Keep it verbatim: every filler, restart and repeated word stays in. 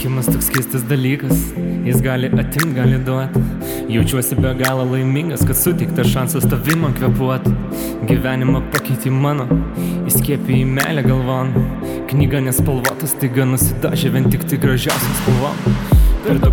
Likimas toks keistas dalykas, jis gali atimt, gali duot. Jaučiuosi be galo laimingas, kad suteiktas šansas tavim man kvėpuot. Gyvenimą pakeitė mano, įskiepė į meilę galvon. Knyga nespalvotas, taiga nusidažė vien tik tai gražiausias spalvom. Per daug